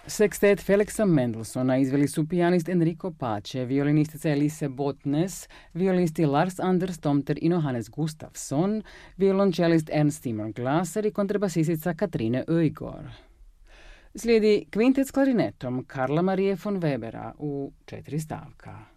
Sekstet Felixa Mendelssohna izveli su pijanist Enrico Pace, violinistica Elise Botnes, violinisti Lars Anders Tomter i Johannes Gustafsson, violončelist Ernst Timor Glaser i kontrabasistica Katrine Öjgård. Slijedi kvintet s klarinetom Karla Marie von Webera u 4 stavka.